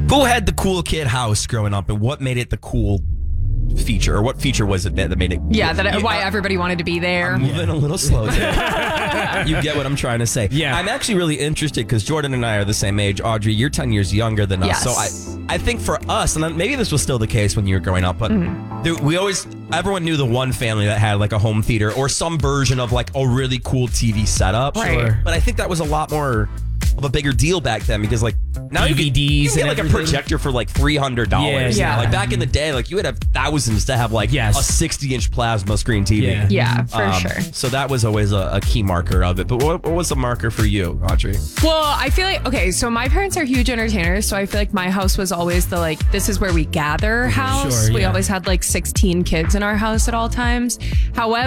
Who had the cool kid house growing up, and what made it the cool feature, or what feature was it that made it? Yeah, why everybody wanted to be there. I'm moving a little slow today. You get what I'm trying to say. Yeah. I'm actually really interested because Jordan and I are the same age. Audrey, you're 10 years younger than us. Yes. So I think for us, and maybe this was still the case when you were growing up, but everyone knew the one family that had like a home theater or some version of like a really cool TV setup. Right. Sure. But I think that was a lot more of a bigger deal back then because like now you can get and like everything. a projector for like $300. Yeah. Like back in the day, like you would have thousands to have like a 60-inch plasma screen TV. Yeah, for sure. So that was always a key marker of it. But what was the marker for you, Audrey? Well, I feel like, okay, so my parents are huge entertainers, so I feel like my house was always the like, this is where we gather house. Sure, We yeah. always had like 16 kids in our house at all times. However,